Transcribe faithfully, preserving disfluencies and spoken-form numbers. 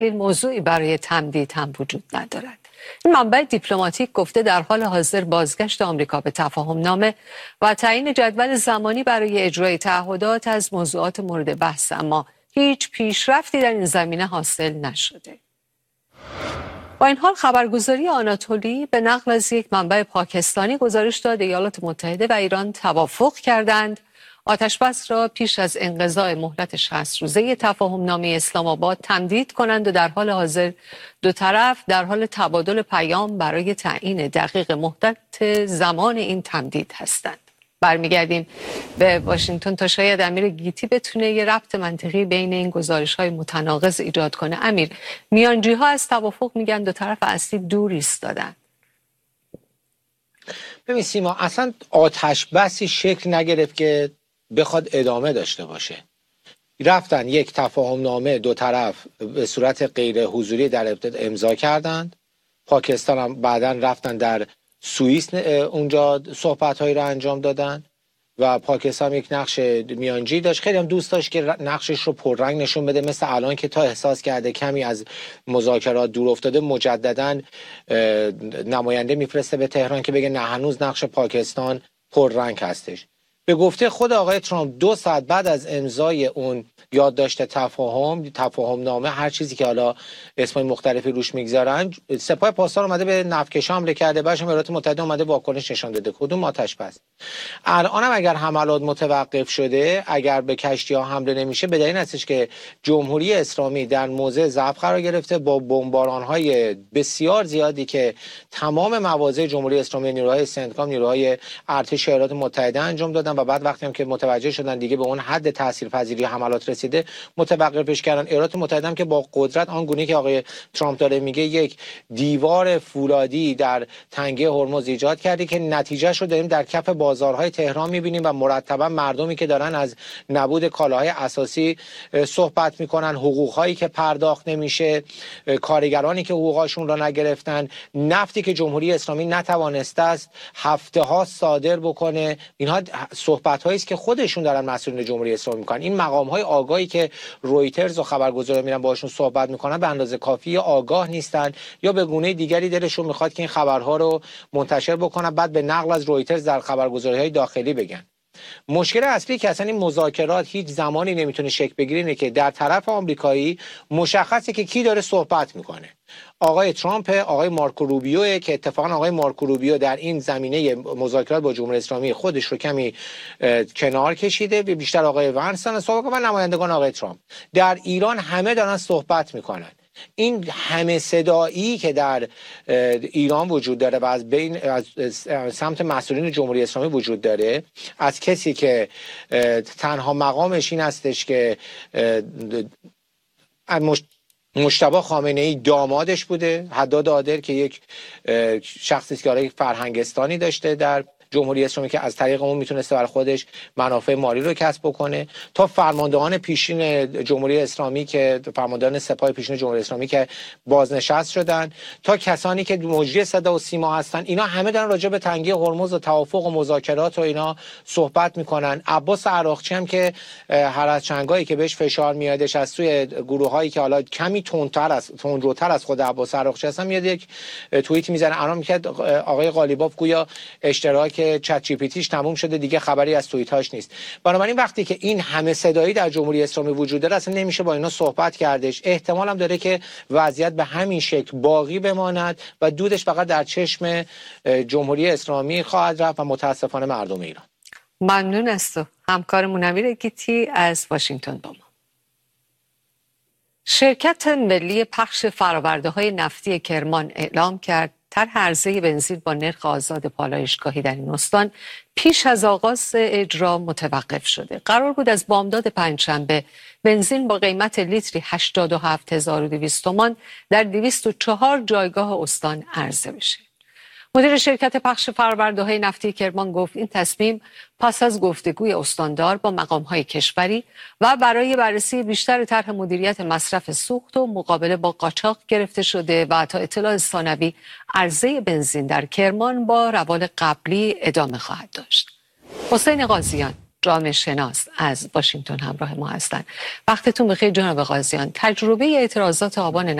این موضوعی برای تمدید هم وجود ندارد. این منبع دیپلماتیک گفته در حال حاضر بازگشت آمریکا به تفاهم نامه و تعیین جدول زمانی برای اجرای تعهدات از موضوعات مورد بحث، اما هیچ پیشرفتی در این زمینه حاصل نشده. با این حال خبرگزاری آناتولی به نقل از یک منبع پاکستانی گزارش داد ایالات متحده و ایران توافق کردند آتشبس را پیش از انقضای مهلت شصت روزه تفاهم نامه اسلام آباد تمدید کنند و در حال حاضر دو طرف در حال تبادل پیام برای تعیین دقیق مهلت زمان این تمدید هستند. برمیگردیم به واشنگتن تا شاید امیر گیتی بتونه یه ربط منطقی بین این گزارش‌های متناقض ایجاد کنه. امیر، میانجی‌ها از توافق میگن دو طرف اصلی دور ایستادن. ببین سیما، اصلا آتش بسی شکل نگرفت که بخواد ادامه داشته باشه. رفتن یک تفاهم نامه دو طرف به صورت غیر حضوری در ابتدا امضا کردند. پاکستان هم بعداً رفتن در سوئیس اونجا صحبت‌هایی رو انجام دادن و پاکستان یک نقش میانجی داشت. خیلی هم دوست داشت که نقشش رو پررنگ نشون بده، مثل الان که تا احساس کرده کمی از مذاکرات دور افتاده مجدداً نماینده میفرسته به تهران که بگه نه، هنوز نقش پاکستان پررنگ هستش. به گفته خود آقای ترامپ دو ساعت بعد از امضای اون یادداشت تفاهم تفاهم نامه، هر چیزی که حالا اسمای مختلفی روش میگذارن، سپاه پاسدار اومده به نفتکشا حمله کرده، بعدش ایالات متحده اومده واکنش نشان داده. کدوم آتش بس؟ الان هم اگر حملات متوقف شده، اگر به کشتی‌ها حمله نمیشه، به دلیل هستش که جمهوری اسلامی در موضع ضعف قرار گرفته با بمباران‌های بسیار زیادی که تمام مواضع جمهوری اسلامی، نیروهای سنتکام، نیروهای ارتش ایالات متحده انجام دادن و بعد وقتی هم که متوجه شدن دیگه به اون حد تاثیرپذیری حملات رسیده، متوقفش کردن. ایالات متحده هم که با قدرت آنگونه که آقای ترامپ داره میگه یک دیوار فولادی در تنگه هرمز ایجاد کرده که نتیجهش رو داریم در کف بازارهای تهران میبینیم و مرتبا مردمی که دارن از نبود کالاهای اساسی صحبت میکنن، حقوقهایی که پرداخت نمیشه، کارگرانی که حقوقاشون رو نگرفتن، نفتی که جمهوری اسلامی نتوانسته است هفته ها صادر بکنه. اینها صحبت هایی است که خودشون دارن مسئولین جمهوری اسلامی میکنن. این مقام های آگاهی که رویترز و خبرگزارا میرن باشون صحبت میکنن به اندازه کافی آگاه نیستن یا به گونه دیگری دلشون میخواد که این خبرها رو منتشر بکنن، بعد به نقل از رویترز در خبرگزاری های داخلی بگن. مشکل اصلی که اصلا این مذاکرات هیچ زمانی نمیتونه شکل بگیره اینه که در طرف آمریکایی مشخصه که کی داره صحبت میکنه. آقای ترامپ، آقای مارکو روبیو، که اتفاقا آقای مارکو روبیو در این زمینه مذاکرات با جمهوری اسلامی خودش رو کمی کنار کشیده، بیشتر آقای ونسن صحبت و نمایندگان آقای ترامپ. در ایران همه دارن صحبت میکنن. این همه صدایی که در ایران وجود داره و از بین از سمت مسئولین جمهوری اسلامی وجود داره، از کسی که تنها مقامش این هستش که مجتبی خامنه‌ای دامادش بوده، حداد عادل که یک شخصی است که آره فرهنگستانی داشته در جمهوری اسلامی که از طریق اون میتونسته برای خودش منافع مالی رو کسب بکنه، تا فرماندهان پیشین جمهوری اسلامی که فرماندهان سپاه پیشین جمهوری اسلامی که بازنشست شدن، تا کسانی که مجری صدا و سیما هستن، اینا همه دارن راجع به تنگی هرمز و توافق و مذاکرات و اینا صحبت میکنن. عباس عراقچی هم که هر از چنگایی که بهش فشار میادش از سوی گروهایی که حالا کمی تندتر از تندروتر از خود عباس عراقچی هستن، میاد یک توییت میزنه الان میگه آقای قالیباف گویا اشتراک چت جی پی تیش تموم شده، دیگه خبری از توییتاش نیست. بنابراین وقتی که این همه صدایی در جمهوری اسلامی وجود داره، اصلا نمیشه با اینا صحبت کردش. احتمال هم داره که وضعیت به همین شکل باقی بماند و دودش فقط در چشم جمهوری اسلامی خواهد رفت و متاسفانه مردم ایران. ممنون از تو همکارمون امیر گیتی از واشنگتن با ما. شرکت ملی پخش فرآورده‌های نفتی کرمان اعلام کرد طرح عرضه بنزین با نرخ آزاد پالایشگاهی در این استان پیش از آغاز اجرا متوقف شده. قرار بود از بامداد پنجشنبه بنزین با قیمت لیتری هشتاد و هفت هزار و دویست تومان در دویست و چهار جایگاه استان عرضه بشه. مدیر شرکت پخش فرآورده‌های نفتی کرمان گفت این تصمیم پس از گفتگوی استاندار با مقام‌های کشوری و برای بررسی بیشتر طرح مدیریت مصرف سوخت و مقابله با قاچاق گرفته شده و تا اطلاع ثانوی عرضه بنزین در کرمان با روال قبلی ادامه خواهد داشت. حسین قاضیان جامعه شناس از واشنگتن همراه ما هستند. وقتتون بخیر جناب قاضیان. تجربه اعتراضات آبان